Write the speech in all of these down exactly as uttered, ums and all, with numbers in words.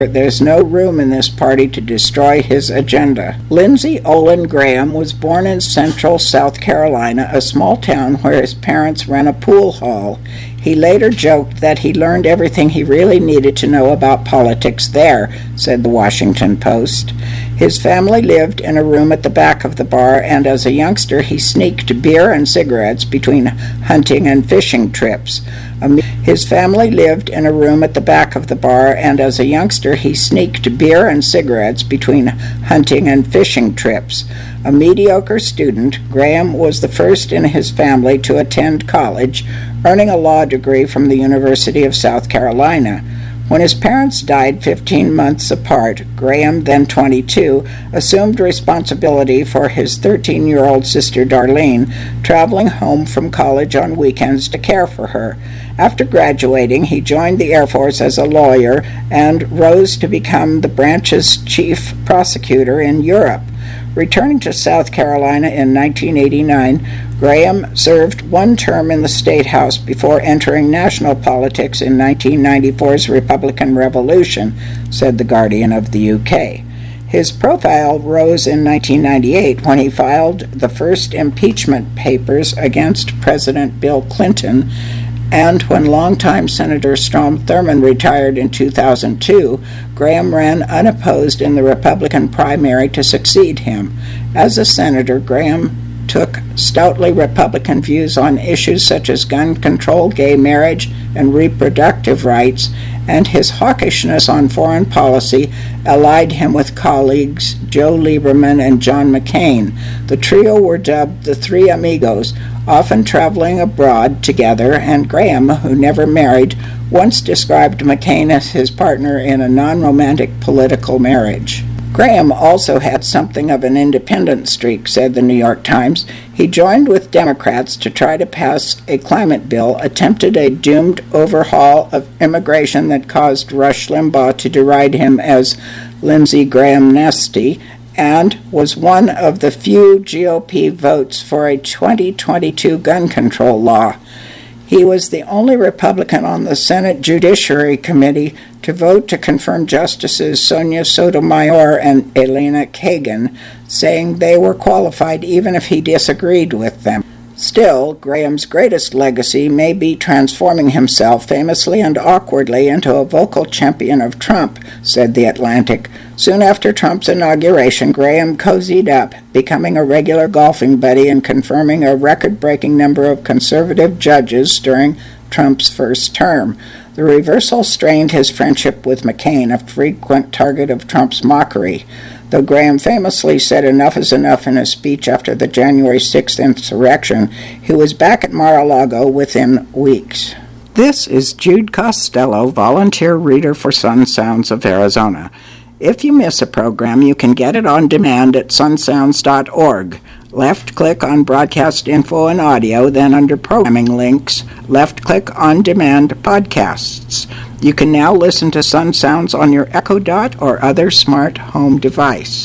There's no room in this party to destroy his agenda. Lindsey Olin Graham was born in central South Carolina, a small town where his parents ran a pool hall. He later joked that he learned everything he really needed to know about politics there, said the Washington Post. His family lived in a room at the back of the bar, and as a youngster he sneaked beer and cigarettes between hunting and fishing trips. His family lived in a room at the back of the bar, and as a youngster he sneaked beer and cigarettes between hunting and fishing trips. A mediocre student, Graham was the first in his family to attend college, earning a law degree from the University of South Carolina. When his parents died fifteen months apart, Graham, then twenty-two, assumed responsibility for his thirteen-year-old sister Darlene, traveling home from college on weekends to care for her. After graduating, he joined the Air Force as a lawyer and rose to become the branch's chief prosecutor in Europe. Returning to South Carolina in nineteen eighty-nine, Graham served one term in the State House before entering national politics in nineteen ninety-four's Republican Revolution, said The Guardian of the U K. His profile rose in nineteen ninety-eight when he filed the first impeachment papers against President Bill Clinton, and when longtime Senator Strom Thurmond retired in two thousand two, Graham ran unopposed in the Republican primary to succeed him. As a senator, Graham took stoutly Republican views on issues such as gun control, gay marriage, and reproductive rights, and his hawkishness on foreign policy allied him with colleagues Joe Lieberman and John McCain. The trio were dubbed the Three Amigos, often traveling abroad together, and Graham, who never married, once described McCain as his partner in a non-romantic political marriage. Graham also had something of an independent streak, said the New York Times. He joined with Democrats to try to pass a climate bill, attempted a doomed overhaul of immigration that caused Rush Limbaugh to deride him as Lindsey Graham nasty, and was one of the few G O P votes for a twenty twenty-two gun control law. He was the only Republican on the Senate Judiciary Committee to vote to confirm Justices Sonia Sotomayor and Elena Kagan, saying they were qualified even if he disagreed with them. Still, Graham's greatest legacy may be transforming himself famously and awkwardly into a vocal champion of Trump, said The Atlantic. Soon after Trump's inauguration, Graham cozied up, becoming a regular golfing buddy and confirming a record-breaking number of conservative judges during Trump's first term. The reversal strained his friendship with McCain, a frequent target of Trump's mockery. Though Graham famously said enough is enough in a speech after the January sixth insurrection, he was back at Mar-a-Lago within weeks. This is Jude Costello, volunteer reader for Sun Sounds of Arizona. If you miss a program, you can get it on demand at sun sounds dot org. Left-click on Broadcast Info and Audio, then under Programming Links, left-click on Demand Podcasts. You can now listen to Sun Sounds on your Echo Dot or other smart home device.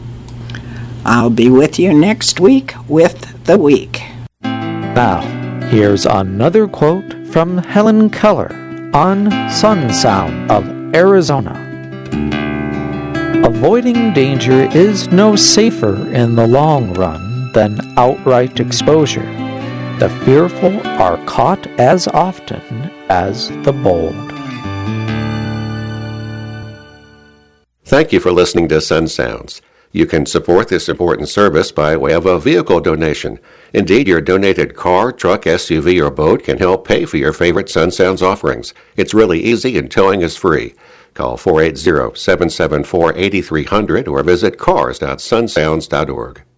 I'll be with you next week with The Week. Now, here's another quote from Helen Keller on Sun Sound of Arizona. Avoiding danger is no safer in the long run than outright exposure. The fearful are caught as often as the bold. Thank you for listening to Sun Sounds. You can support this important service by way of a vehicle donation. Indeed, your donated car, truck, S U V, or boat can help pay for your favorite Sun Sounds offerings. It's really easy and towing is free. Call four eight zero, seven seven four, eight three zero zero or visit cars dot sun sounds dot org.